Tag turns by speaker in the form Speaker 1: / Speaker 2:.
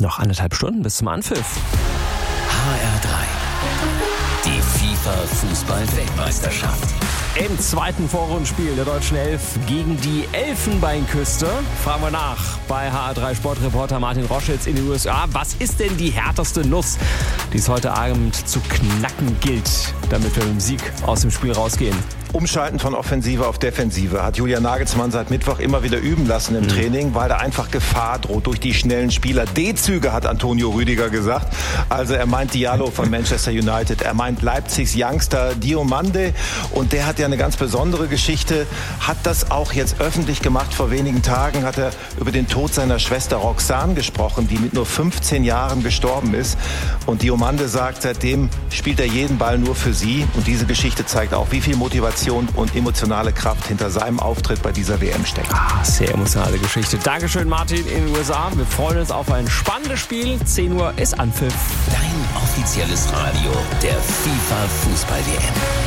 Speaker 1: Noch 1,5 Stunden bis zum Anpfiff.
Speaker 2: HR3. Die FIFA-Fußball-Weltmeisterschaft.
Speaker 1: Im zweiten Vorrundenspiel der deutschen Elf gegen die Elfenbeinküste fragen wir nach bei HR3 Sportreporter Martin Roschitz in den USA. Was ist denn die härteste Nuss, die es heute Abend zu knacken gilt, damit wir mit dem Sieg aus dem Spiel rausgehen?
Speaker 3: Umschalten von Offensive auf Defensive hat Julian Nagelsmann seit Mittwoch immer wieder üben lassen im Training, weil da einfach Gefahr droht durch die schnellen Spieler. D-Züge, hat Antonio Rüdiger gesagt. Also er meint Diallo von Manchester United, er meint Leipzigs Youngster Diomande und der hat ja eine ganz besondere Geschichte, hat das auch jetzt öffentlich gemacht. Vor wenigen Tagen hat er über den Tod seiner Schwester Roxane gesprochen, die mit nur 15 Jahren gestorben ist. Und Diomande sagt, seitdem spielt er jeden Ball nur für sie. Und diese Geschichte zeigt auch, wie viel Motivation und emotionale Kraft hinter seinem Auftritt bei dieser WM steckt.
Speaker 1: Sehr emotionale Geschichte. Dankeschön, Martin, in den USA. Wir freuen uns auf ein spannendes Spiel. 10 Uhr ist Anpfiff.
Speaker 2: Dein offizielles Radio der FIFA-Fußball-WM.